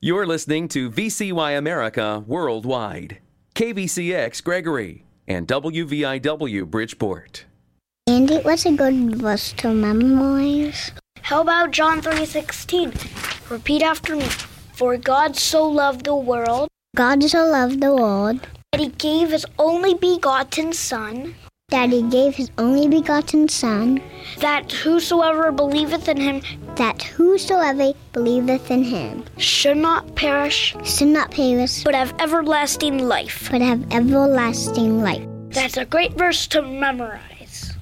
You're listening to VCY America Worldwide, KVCX Gregory, and WVIW Bridgeport. Andy, what's a good verse to memorize? How about John 3:16? Repeat after me. For God so loved the world. God so loved the world. That he gave his only begotten Son. That he gave his only begotten Son. That whosoever believeth in him. That whosoever believeth in him. Should not perish. Should not perish. But have everlasting life. But have everlasting life. That's a great verse to memorize.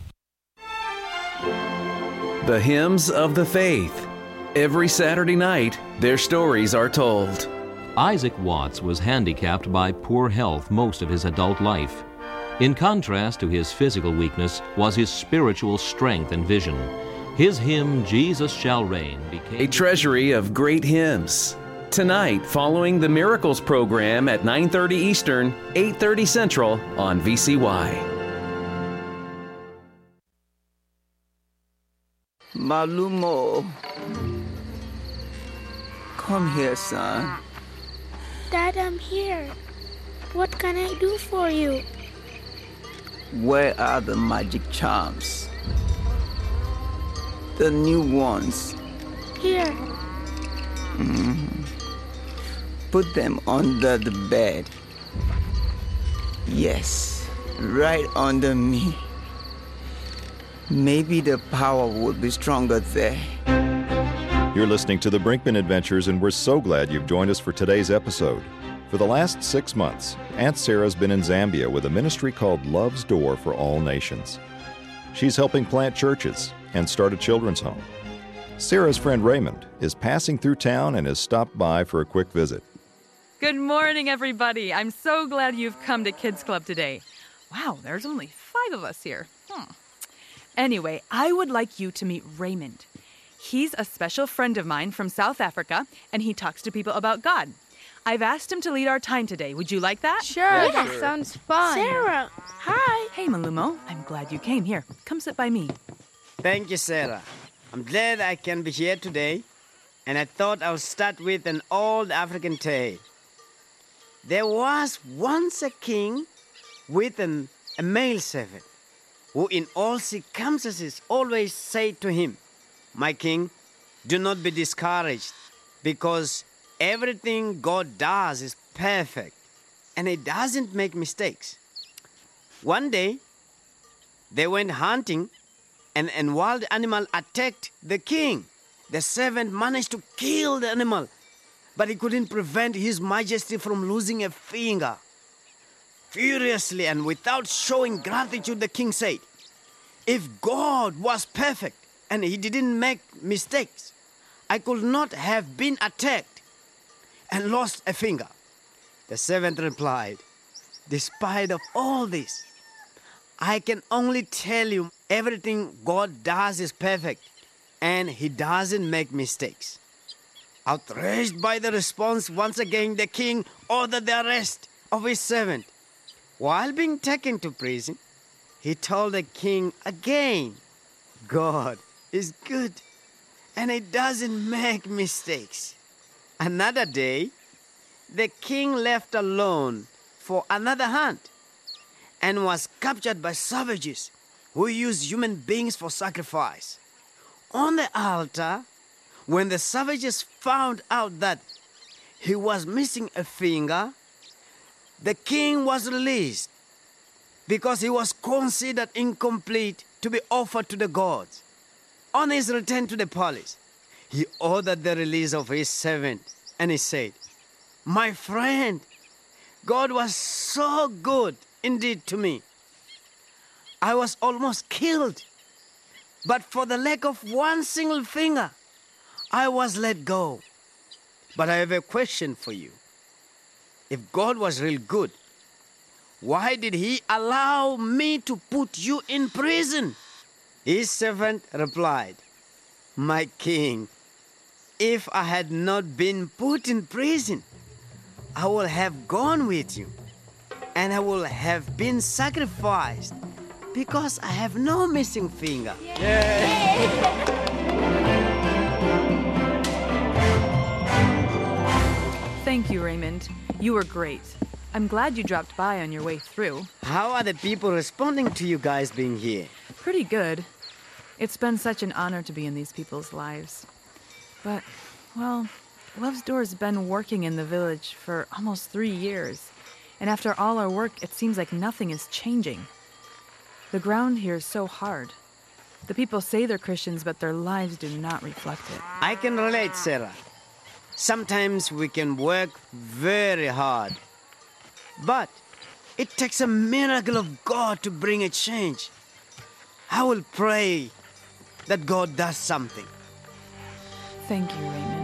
The Hymns of the Faith. Every Saturday night, their stories are told. Isaac Watts was handicapped by poor health most of his adult life. In contrast to his physical weakness was his spiritual strength and vision. His hymn, Jesus Shall Reign, became a treasury of great hymns. Tonight, following the Miracles program at 9:30 Eastern, 8:30 Central on VCY. Malumo, come here, son. Dad, I'm here. What can I do for you? Where are the magic charms? The new ones. Here. Put them under the bed. Yes, right under me. Maybe the power would be stronger there. You're listening to the Brinkman Adventures, and we're so glad you've joined us for today's episode. For the last 6 months, Aunt Sarah's been in Zambia with a ministry called Love's Door for All Nations. She's helping plant churches and start a children's home. Sarah's friend Raymond is passing through town and has stopped by for a quick visit. Good morning, everybody. I'm so glad you've come to Kids Club today. Wow, there's only 5 of us here. Anyway, I would like you to meet Raymond. He's a special friend of mine from South Africa, and he talks to people about God. I've asked him to lead our time today. Would you like that? Sure, that sounds fun. Sarah, hi. Hey, Malumo. I'm glad you came. Here, come sit by me. Thank you, Sarah. I'm glad I can be here today, and I thought I would start with an old African tale. There was once a king with a male servant, who in all circumstances always said to him, "My king, do not be discouraged, because everything God does is perfect, and He doesn't make mistakes." One day, they went hunting, and a wild animal attacked the king. The servant managed to kill the animal, but he couldn't prevent His Majesty from losing a finger. Furiously and without showing gratitude, the king said, "If God was perfect and He didn't make mistakes, I could not have been attacked and lost a finger." The servant replied, "Despite of all this, I can only tell you everything God does is perfect, and He doesn't make mistakes." Outraged by the response, once again the king ordered the arrest of his servant. While being taken to prison, he told the king again, "God is good, and He doesn't make mistakes." Another day, the king left alone for another hunt and was captured by savages who used human beings for sacrifice. On the altar, when the savages found out that he was missing a finger, the king was released because he was considered incomplete to be offered to the gods. On his return to the palace, he ordered the release of his servant, and he said, "My friend, God was so good indeed to me. I was almost killed, but for the lack of one single finger, I was let go. But I have a question for you. If God was real good, why did He allow me to put you in prison?" His servant replied, "My king, if I had not been put in prison, I would have gone with you, and I would have been sacrificed, because I have no missing finger." Thank you, Raymond. You were great. I'm glad you dropped by on your way through. How are the people responding to you guys being here? Pretty good. It's been such an honor to be in these people's lives. But, well, Love's Door's been working in the village for almost 3 years. And after all our work, it seems like nothing is changing. The ground here is so hard. The people say they're Christians, but their lives do not reflect it. I can relate, Sarah. Sometimes we can work very hard. But it takes a miracle of God to bring a change. I will pray that God does something. Thank you, Raymond.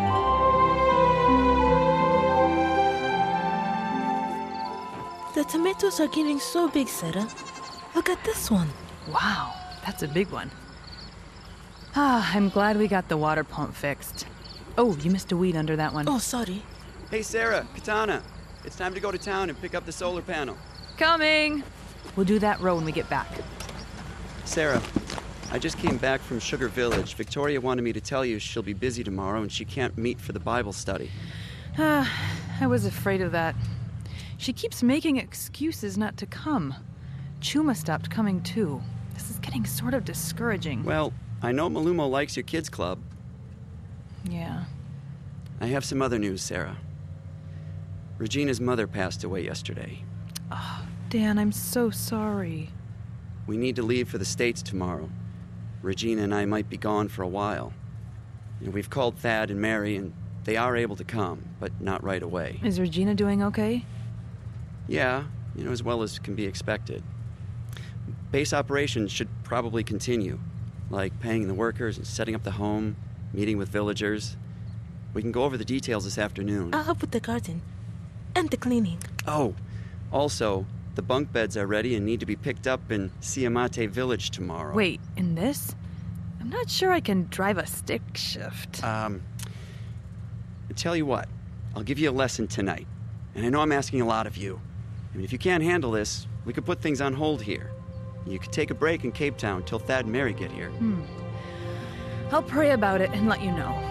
The tomatoes are getting so big, Sarah. Look at this one. Wow, that's a big one. I'm glad we got the water pump fixed. Oh, you missed a weed under that one. Oh, sorry. Hey, Sarah, Katana. It's time to go to town and pick up the solar panel. Coming! We'll do that row when we get back. Sarah, I just came back from Sugar Village. Victoria wanted me to tell you she'll be busy tomorrow and she can't meet for the Bible study. I was afraid of that. She keeps making excuses not to come. Chuma stopped coming too. This is getting sort of discouraging. Well, I know Malumo likes your kids' club. Yeah. I have some other news, Sarah. Regina's mother passed away yesterday. Oh, Dan, I'm so sorry. We need to leave for the States tomorrow. Regina and I might be gone for a while. We've called Thad and Mary, and they are able to come, but not right away. Is Regina doing okay? Yeah, as well as can be expected. Base operations should probably continue, like paying the workers and setting up the home, meeting with villagers. We can go over the details this afternoon. I'll help with the garden and the cleaning. Oh, also, the bunk beds are ready and need to be picked up in Siamate Village tomorrow. Wait, in this? I'm not sure I can drive a stick shift. I tell you what, I'll give you a lesson tonight. And I know I'm asking a lot of you. If you can't handle this, we could put things on hold here. You could take a break in Cape Town till Thad and Mary get here. I'll pray about it and let you know.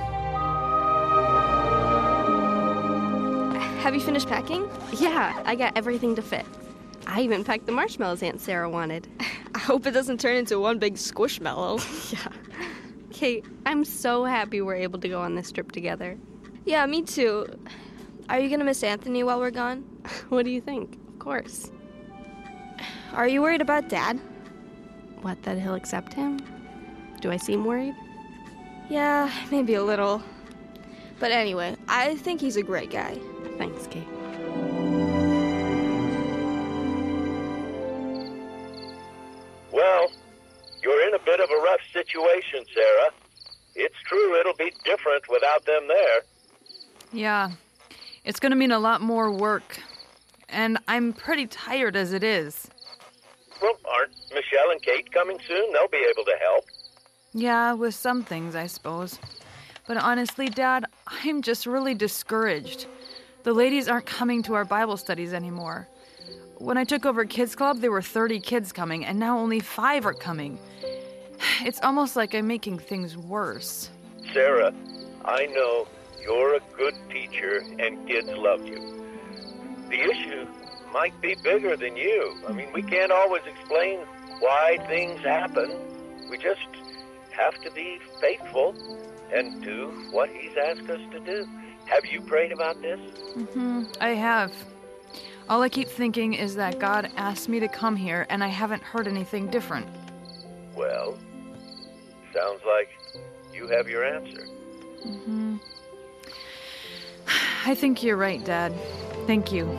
Have you finished packing? Yeah, I got everything to fit. I even packed the marshmallows Aunt Sarah wanted. I hope it doesn't turn into one big squishmallow. Yeah. Kate, I'm so happy we're able to go on this trip together. Yeah, me too. Are you gonna miss Anthony while we're gone? What do you think? Of course. Are you worried about Dad? What, that he'll accept him? Do I seem worried? Yeah, maybe a little. But anyway, I think he's a great guy. Thanks, Kate. Well, you're in a bit of a rough situation, Sarah. It's true it'll be different without them there. Yeah, it's gonna mean a lot more work. And I'm pretty tired as it is. Well, aren't Michelle and Kate coming soon? They'll be able to help. Yeah, with some things, I suppose. But honestly, Dad, I'm just really discouraged. The ladies aren't coming to our Bible studies anymore. When I took over Kids Club, there were 30 kids coming, and now only 5 are coming. It's almost like I'm making things worse. Sarah, I know you're a good teacher and kids love you. The issue might be bigger than you. We can't always explain why things happen. We just have to be faithful and do what he's asked us to do. Have you prayed about this? I have. All I keep thinking is that God asked me to come here, and I haven't heard anything different. Well, sounds like you have your answer. I think you're right, Dad. Thank you.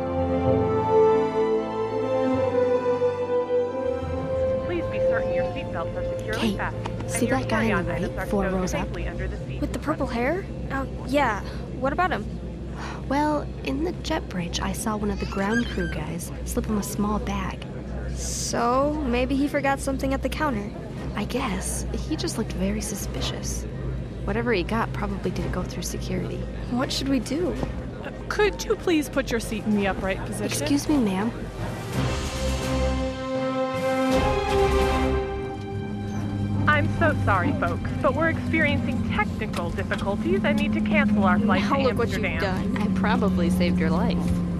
Please be certain your seatbelts are securely fastened. See that guy on the right, 4 rows up? With the purple hair? Oh, yeah. What about him? Well, in the jet bridge, I saw one of the ground crew guys slip him a small bag. So, maybe he forgot something at the counter. I guess. He just looked very suspicious. Whatever he got probably didn't go through security. What should we do? Could you please put your seat in the upright position? Excuse me, ma'am. I'm so sorry, folks, but we're experiencing technical difficulties and need to cancel our flight Now to look what Amsterdam. you've done. I probably saved your life.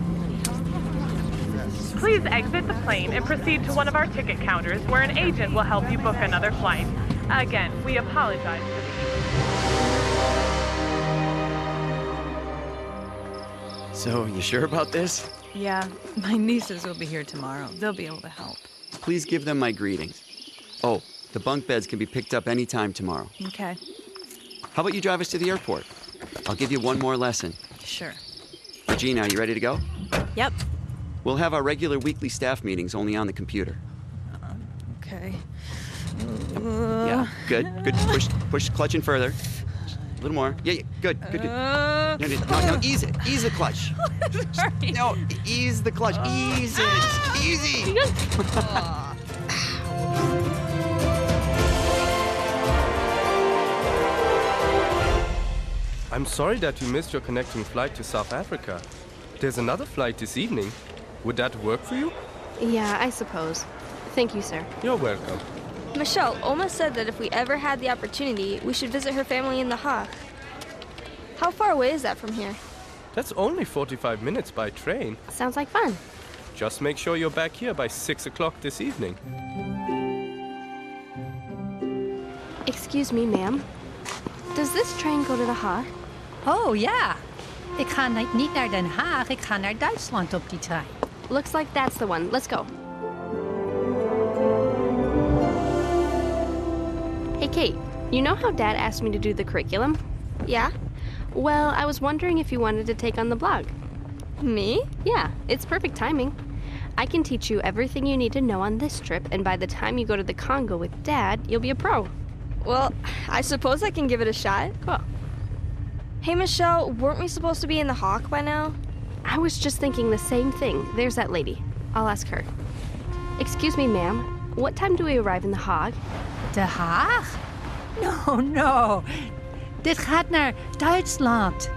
Please exit the plane and proceed to one of our ticket counters where an agent will help you book another flight. Again, we apologize for the... So, you sure about this? Yeah, my nieces will be here tomorrow. They'll be able to help. Please give them my greetings. Oh, the bunk beds can be picked up anytime tomorrow. Okay. How about you drive us to the airport? I'll give you one more lesson. Sure. Regina, are you ready to go? Yep. We'll have our regular weekly staff meetings only on the computer. Okay. Yeah, good. Push the clutch in further. A little more. Yeah, good. No, ease it. Ease the clutch. Sorry. No, ease the clutch. Ease it. Easy. I'm sorry that you missed your connecting flight to South Africa. There's another flight this evening. Would that work for you? Yeah, I suppose. Thank you, sir. You're welcome. Michelle, Oma said that if we ever had the opportunity, we should visit her family in The Hague. How far away is that from here? That's only 45 minutes by train. Sounds like fun. Just make sure you're back here by 6 o'clock this evening. Excuse me, ma'am. Does this train go to The Hague? Oh, ja. Ik ga niet naar Den Haag, ik ga naar Duitsland op die trein. Looks like that's the one. Let's go. Hey, Kate, you know how Dad asked me to do the curriculum? Yeah? Well, I was wondering if you wanted to take on the blog. Me? Yeah, it's perfect timing. I can teach you everything you need to know on this trip, and by the time you go to the Congo with Dad, you'll be a pro. Well, I suppose I can give it a shot. Cool. Hey, Michelle, weren't we supposed to be in The Hague by now? I was just thinking the same thing. There's that lady. I'll ask her. Excuse me, ma'am. What time do we arrive in The Hague? De Haag? No. Dit gaat naar Duitsland.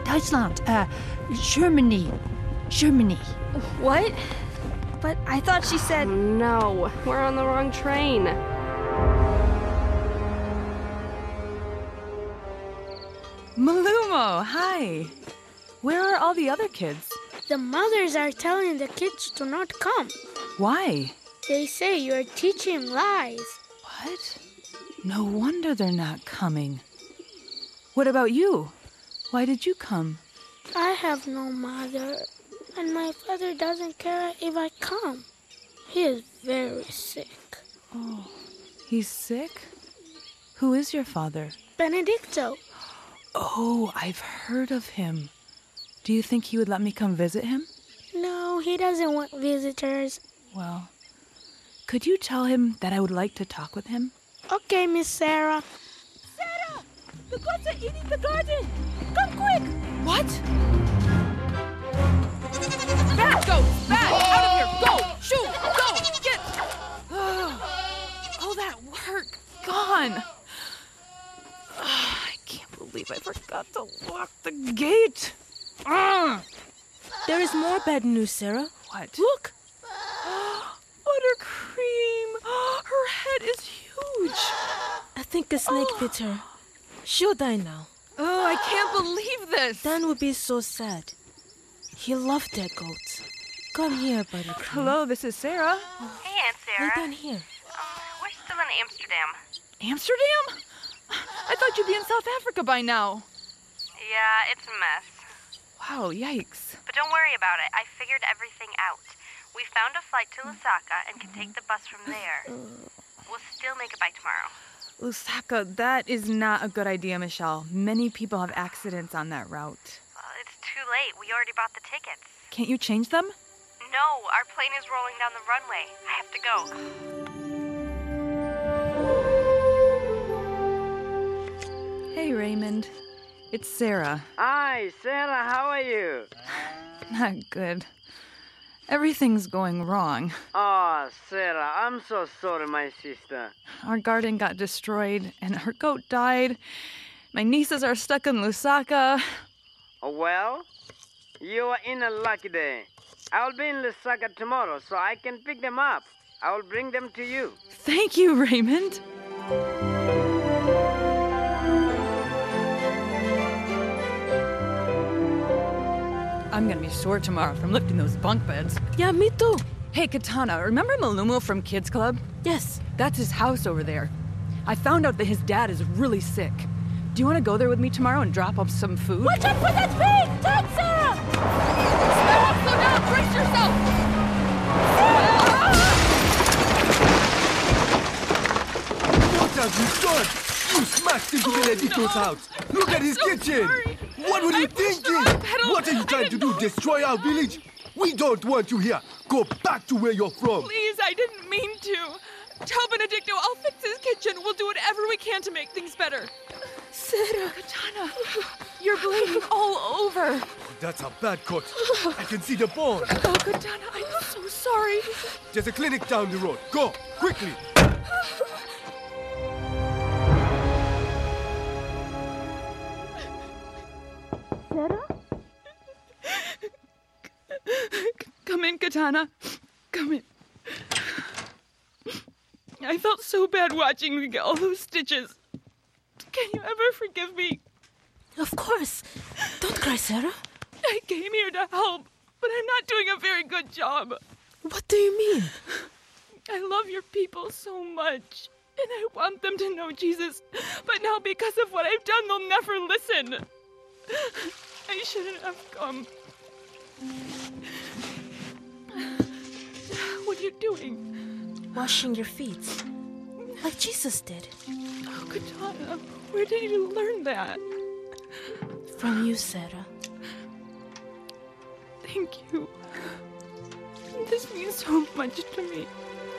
Germany. What? But I thought she said... No, we're on the wrong train. Malumo, hi. Where are all the other kids? The mothers are telling the kids to not come. Why? They say you're teaching lies. What? No wonder they're not coming. What about you? Why did you come? I have no mother, and my father doesn't care if I come. He is very sick. Oh, he's sick? Who is your father? Benedicto. Oh, I've heard of him. Do you think he would let me come visit him? No, he doesn't want visitors. Well, could you tell him that I would like to talk with him? Okay, Miss Sarah. Sarah! The goats are eating the garden! Come quick! What? Back, goats! Back! Out of here! Go! Shoot! Go! Get! Oh, that work. Gone. I can't believe I forgot to lock the gate. There is more bad news, Sarah. What? Look! Buttercream! Her head is huge. I think a snake bit her. She'll die now. Oh, I can't believe this. Dan would be so sad. He loved that goat. Come here, Buttercream. Hello, this is Sarah. Hey, Aunt Sarah. Lay down here. We're still in Amsterdam. Amsterdam? I thought you'd be in South Africa by now. Yeah, it's a mess. Wow, yikes. But don't worry about it. I figured everything out. We found a flight to Lusaka and can take the bus from there. We'll still make it by tomorrow. Lusaka, that is not a good idea, Michelle. Many people have accidents on that route. Well, it's too late. We already bought the tickets. Can't you change them? No, our plane is rolling down the runway. I have to go. Hey, Raymond. It's Sarah. Hi, Sarah. How are you? Not good. Everything's going wrong. Oh, Sarah, I'm so sorry, my sister. Our garden got destroyed, and our goat died. My nieces are stuck in Lusaka. Well, you are in a lucky day. I'll be in Lusaka tomorrow, so I can pick them up. I will bring them to you. Thank you, Raymond. I'm gonna be sore tomorrow from lifting those bunk beds. Yeah, me too. Hey, Katana, remember Malumo from Kids Club? Yes. That's his house over there. I found out that his dad is really sick. Do you want to go there with me tomorrow and drop off some food? Watch out for that pig! Turn, Sarah! Slow down! Brace yourself! What have you done? You smashed into Benedicto's house. Look at his kitchen. Sorry. What were you thinking? What are you trying to do? Destroy our village? We don't want you here. Go back to where you're from. Please, I didn't mean to. Tell Benedicto I'll fix his kitchen. We'll do whatever we can to make things better. Sarah. Katana, you're bleeding all over. That's a bad cut. I can see the bone. Oh, Katana, I'm so sorry. There's a clinic down the road. Go, quickly. Sarah? Come in, Katana. Come in. I felt so bad watching you get all those stitches. Can you ever forgive me? Of course. Don't cry, Sarah. I came here to help, but I'm not doing a very good job. What do you mean? I love your people so much, and I want them to know Jesus. But now, because of what I've done, they'll never listen. I shouldn't have come. What are you doing? Washing your feet. Like Jesus did. Oh, Katana, where did you learn that? From you, Sarah. Thank you. This means so much to me.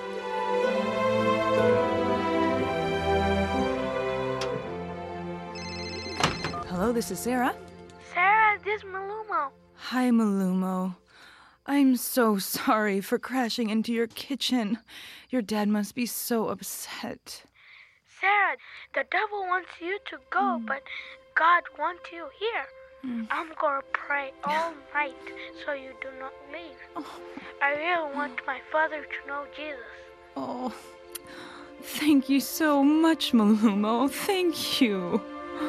Hello, this is Sarah. Sarah, this is Malumo. Hi, Malumo. I'm so sorry for crashing into your kitchen. Your dad must be so upset. Sarah, the devil wants you to go, but God wants you here. I'm going to pray all night so you do not leave. I really want my father to know Jesus. Oh, thank you so much, Malumo. Thank you.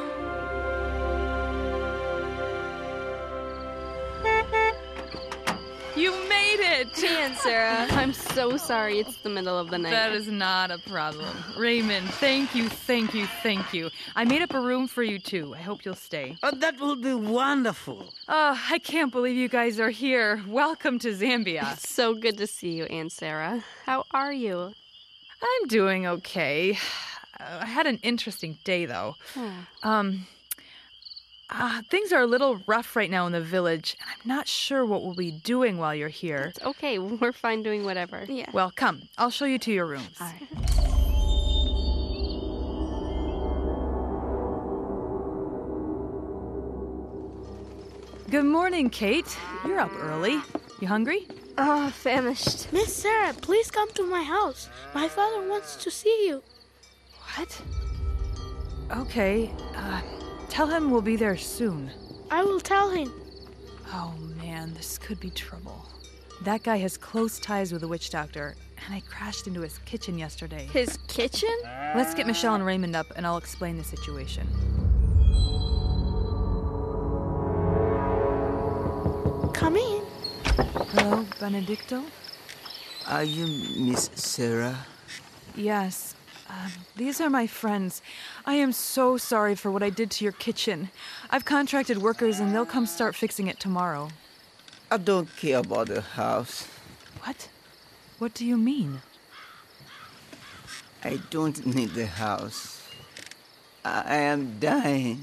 You made it! Hey, Aunt Sarah. I'm so sorry it's the middle of the night. That is not a problem. Raymond, thank you, thank you, thank you. I made up a room for you, too. I hope you'll stay. Oh, that will be wonderful. Oh, I can't believe you guys are here. Welcome to Zambia. It's so good to see you, Aunt Sarah. How are you? I'm doing okay. I had an interesting day, though. Things are a little rough right now in the village, and I'm not sure what we'll be doing while you're here. It's okay. We're fine doing whatever. Yeah. Well, come. I'll show you to your rooms. All right. Good morning, Kate. You're up early. You hungry? Oh, famished. Miss Sarah, please come to my house. My father wants to see you. What? Okay. Tell him we'll be there soon. I will tell him. Oh, man, this could be trouble. That guy has close ties with the witch doctor, and I crashed into his kitchen yesterday. His kitchen? Let's get Michelle and Raymond up, and I'll explain the situation. Come in. Hello, Benedicto? Are you Miss Sarah? Yes. These are my friends. I am so sorry for what I did to your kitchen. I've contracted workers, and they'll come start fixing it tomorrow. I don't care about the house. What? What do you mean? I don't need the house. I am dying.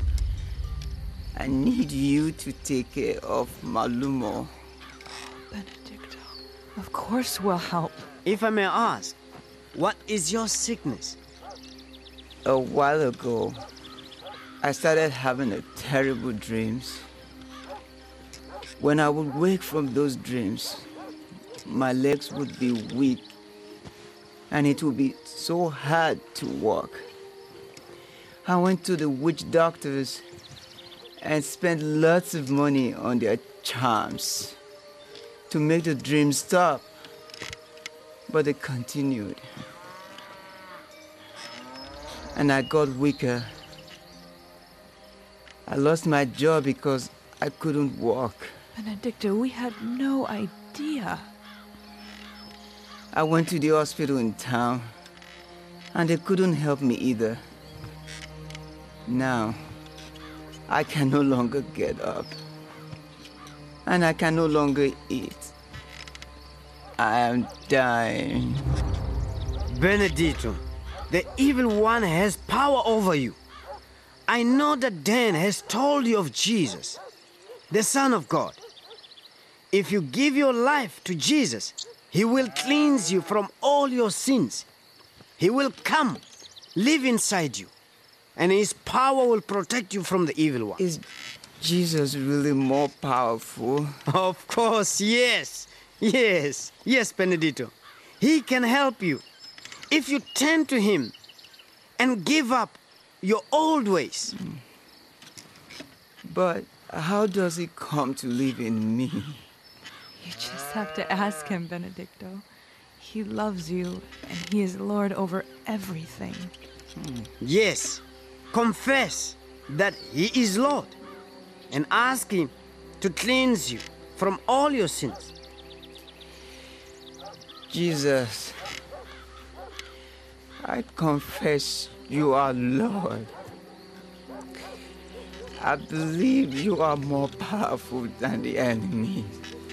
I need you to take care of Malumo. Benedicto. Of course we'll help. If I may ask, what is your sickness? A while ago, I started having terrible dreams. When I would wake from those dreams, my legs would be weak, and it would be so hard to walk. I went to the witch doctors and spent lots of money on their charms to make the dreams stop, but they continued. And I got weaker. I lost my job because I couldn't walk. Benedicto, we had no idea. I went to the hospital in town, and they couldn't help me either. Now, I can no longer get up, and I can no longer eat. I am dying. Benedito, the evil one has power over you. I know that Dan has told you of Jesus, the Son of God. If you give your life to Jesus, He will cleanse you from all your sins. He will come, live inside you, and His power will protect you from the evil one. Is Jesus really more powerful? Of course, yes. Yes, Benedito. He can help you if you turn to Him and give up your old ways. But how does He come to live in me? You just have to ask Him, Benedicto. He loves you, and He is Lord over everything. Yes, confess that He is Lord and ask Him to cleanse you from all your sins. Jesus, I confess you are Lord. I believe you are more powerful than the enemy.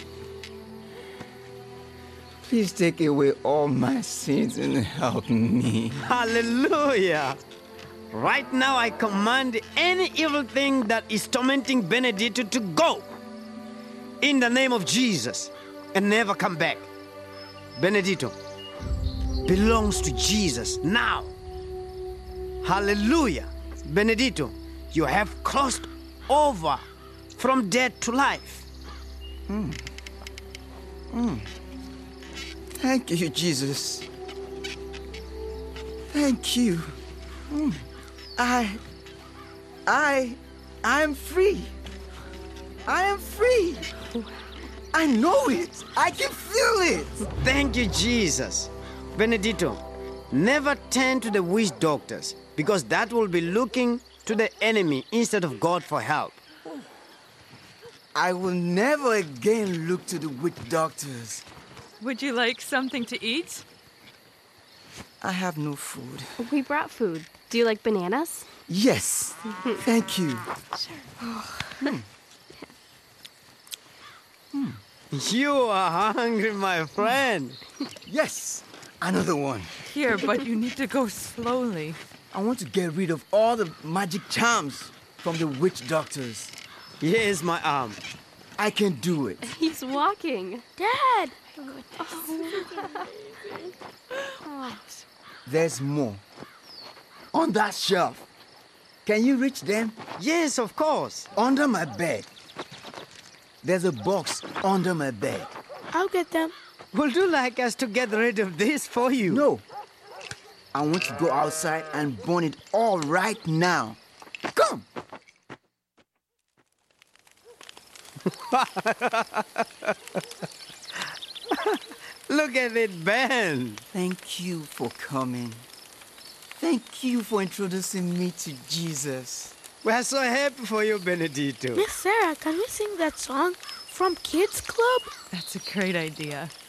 Please take away all my sins and help me. Hallelujah! Right now I command any evil thing that is tormenting Benedito to go in the name of Jesus and never come back. Benedito belongs to Jesus now. Hallelujah! Benedito, you have crossed over from death to life. Thank you, Jesus. Thank you. I'm free. I am free. I know it. I can feel it. Thank you, Jesus. Benedito, never turn to the witch doctors, because that will be looking to the enemy instead of God for help. I will never again look to the witch doctors. Would you like something to eat? I have no food. We brought food. Do you like bananas? Yes. Thank you. Sure. You are hungry, my friend. Yes, another one. Here, but you need to go slowly. I want to get rid of all the magic charms from the witch doctors. Here's my arm. I can do it. He's walking. Dad! There's more. On that shelf. Can you reach them? Yes, of course. Under my bed. There's a box under my bed. I'll get them. Would you like us to get rid of this for you? No. I want to go outside and burn it all right now. Come! Look at it, Ben. Thank you for coming. Thank you for introducing me to Jesus. We're so happy for you, Benedito. Miss Sarah, can we sing that song from Kids Club? That's a great idea.